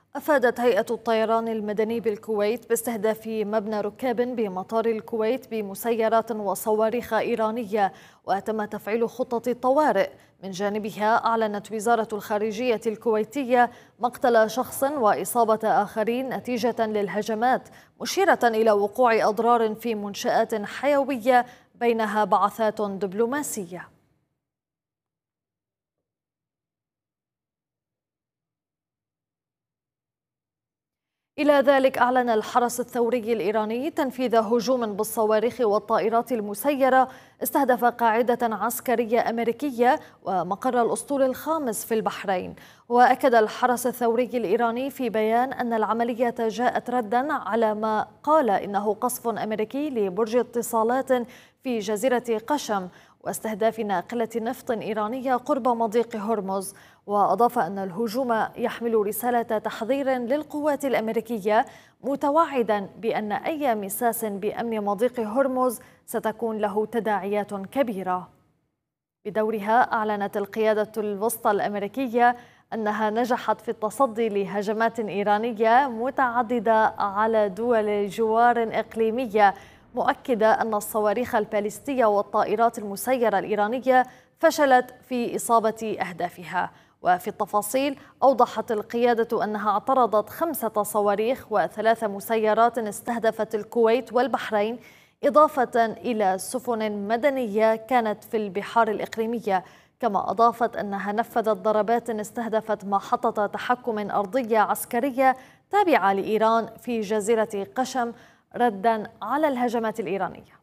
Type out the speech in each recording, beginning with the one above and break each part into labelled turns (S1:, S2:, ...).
S1: أفادت هيئة الطيران المدني بالكويت باستهداف مبنى ركاب بمطار الكويت بمسيرات وصواريخ إيرانية، وتم تفعيل خطة الطوارئ. من جانبها أعلنت وزارة الخارجية الكويتية مقتل شخص وإصابة آخرين نتيجة للهجمات، مشيرة إلى وقوع أضرار في منشآت حيوية بينها بعثات دبلوماسية. إلى ذلك أعلن الحرس الثوري الإيراني تنفيذ هجوم بالصواريخ والطائرات المسيرة استهدف قاعدة عسكرية أمريكية ومقر الأسطول الخامس في البحرين. وأكد الحرس الثوري الإيراني في بيان أن العملية جاءت ردا على ما قال إنه قصف أمريكي لبرج اتصالات في جزيرة قشم واستهداف ناقلة نفط إيرانية قرب مضيق هرمز. وأضاف أن الهجوم يحمل رسالة تحذير للقوات الأمريكية، متوعدا بأن أي مساس بأمن مضيق هرمز ستكون له تداعيات كبيرة. بدورها أعلنت القيادة الوسطى الأمريكية أنها نجحت في التصدي لهجمات إيرانية متعددة على دول جوار إقليمية، مؤكدة أن الصواريخ الباليستية والطائرات المسيرة الإيرانية فشلت في إصابة أهدافها. وفي التفاصيل أوضحت القيادة أنها اعترضت 5 صواريخ و3 مسيرات استهدفت الكويت والبحرين، إضافة إلى سفن مدنية كانت في البحار الإقليمية. كما أضافت أنها نفذت ضربات استهدفت محطة تحكم أرضية عسكرية تابعة لإيران في جزيرة قشم ردا على الهجمات الإيرانية.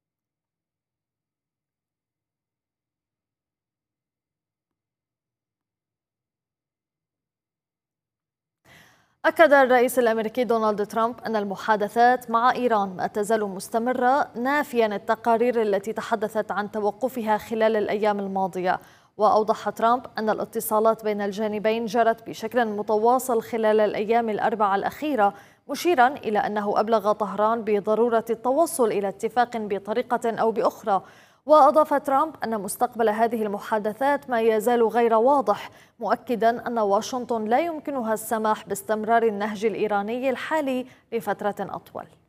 S1: أكد الرئيس الأمريكي دونالد ترامب أن المحادثات مع إيران ما تزال مستمرة، نافيا التقارير التي تحدثت عن توقفها خلال الأيام الماضية. وأوضح ترامب أن الاتصالات بين الجانبين جرت بشكل متواصل خلال الأيام الأربعة الأخيرة، مشيرا إلى أنه أبلغ طهران بضرورة التوصل إلى اتفاق بطريقة أو بأخرى. وأضاف ترامب أن مستقبل هذه المحادثات ما يزال غير واضح، مؤكدا أن واشنطن لا يمكنها السماح باستمرار النهج الإيراني الحالي لفترة أطول.